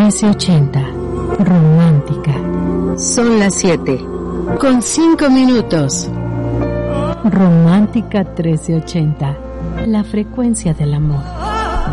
1380. Romántica. Son las 7:05. Romántica 1380. La frecuencia del amor.